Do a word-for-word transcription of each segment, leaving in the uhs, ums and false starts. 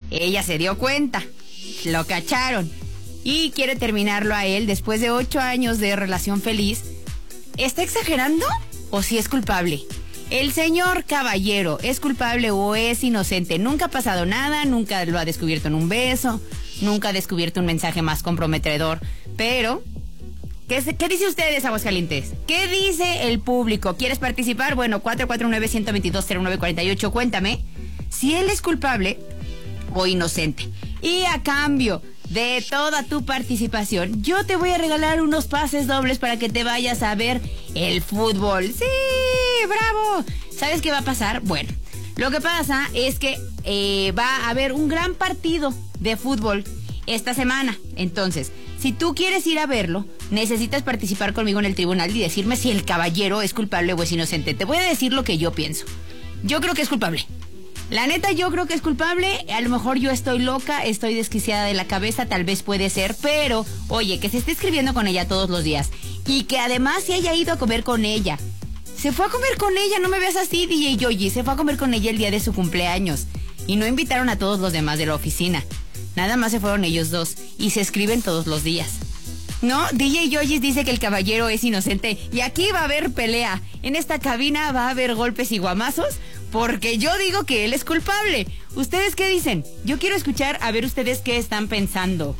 Ella se dio cuenta, lo cacharon y quiere terminarlo a él después de ocho años de relación feliz. ¿Está exagerando o si es culpable? El señor Caballero, ¿es culpable o es inocente? Nunca ha pasado nada, nunca lo ha descubierto en un beso, nunca ha descubierto un mensaje más comprometedor, pero... ¿Qué, ¿Qué dice ustedes, Aguascalientes? ¿Qué dice el público? ¿Quieres participar? Bueno, cuatro cuatro nueve, uno dos dos, cero nueve cuatro ocho, cuéntame si él es culpable o inocente. Y a cambio de toda tu participación, yo te voy a regalar unos pases dobles para que te vayas a ver el fútbol. ¡Sí! ¡Bravo! ¿Sabes qué va a pasar? Bueno, lo que pasa es que eh, va a haber un gran partido de fútbol esta semana. Entonces, si tú quieres ir a verlo, necesitas participar conmigo en el tribunal y decirme si el caballero es culpable o es inocente. Te voy a decir lo que yo pienso. Yo creo que es culpable. La neta, yo creo que es culpable. A lo mejor yo estoy loca, estoy desquiciada de la cabeza, tal vez puede ser, pero, oye, que se esté escribiendo con ella todos los días y que además se haya ido a comer con ella. Se fue a comer con ella, no me veas así, D J Yoyi. Se fue a comer con ella el día de su cumpleaños y no invitaron a todos los demás de la oficina. Nada más se fueron ellos dos y se escriben todos los días. No, D J Yoyis dice que el caballero es inocente y aquí va a haber pelea. En esta cabina va a haber golpes y guamazos porque yo digo que él es culpable. ¿Ustedes qué dicen? Yo quiero escuchar a ver ustedes qué están pensando.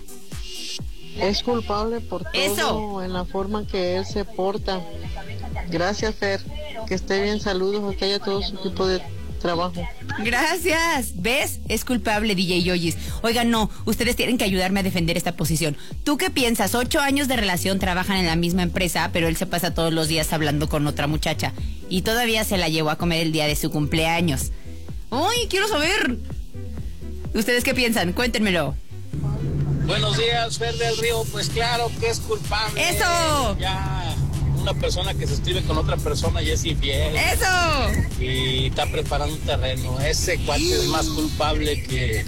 Es culpable por todo. Eso. En la forma que él se porta. Gracias, Fer. Que esté bien, saludos a usted y a todo su equipo de trabajo. Gracias. ¿Ves? Es culpable, D J Yoyis. Oigan, no, ustedes tienen que ayudarme a defender esta posición. ¿Tú qué piensas? Ocho años de relación, trabajan en la misma empresa, pero él se pasa todos los días hablando con otra muchacha y todavía se la llevó a comer el día de su cumpleaños. ¡Ay, quiero saber! ¿Ustedes qué piensan? Cuéntenmelo. Buenos días, Fer del Río. Pues claro que es culpable. ¡Eso! Ya... una persona que se escribe con otra persona y es infiel. ¡Eso! Y está preparando un terreno. Ese cuate es más culpable que,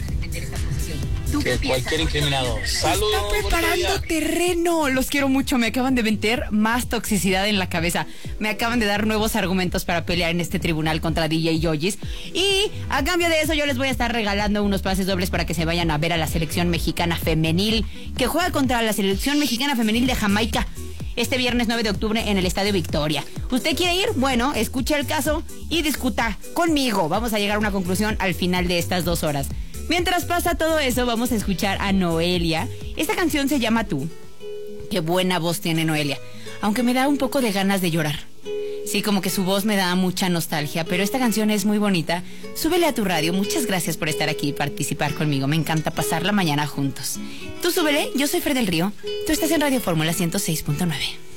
que cualquier incriminado. Saludos. Está preparando terreno. Los quiero mucho. Me acaban de meter más toxicidad en la cabeza. Me acaban de dar nuevos argumentos para pelear en este tribunal contra D J Yoyis. Y a cambio de eso yo les voy a estar regalando unos pases dobles para que se vayan a ver a la selección mexicana femenil que juega contra la selección mexicana femenil de Jamaica este viernes nueve de octubre en el Estadio Victoria. ¿Usted quiere ir? Bueno, escuche el caso y discuta conmigo. Vamos a llegar a una conclusión al final de estas dos horas. Mientras pasa todo eso, vamos a escuchar a Noelia. Esta canción se llama Tú. Qué buena voz tiene Noelia, aunque me da un poco de ganas de llorar. Sí, como que su voz me da mucha nostalgia, pero esta canción es muy bonita. Súbele a tu radio. Muchas gracias por estar aquí y participar conmigo. Me encanta pasar la mañana juntos. Tú súbele, yo soy Fer del Río. Tú estás en Radio Fórmula ciento seis punto nueve.